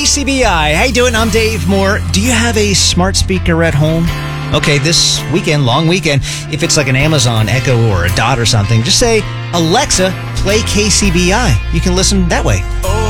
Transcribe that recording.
KCBI. How you doing? I'm Dave Moore. Do you have a smart speaker at home? Okay, this weekend, long weekend, if it's like an Amazon Echo or a Dot or something, just say, Alexa, play KCBI. You can listen that way.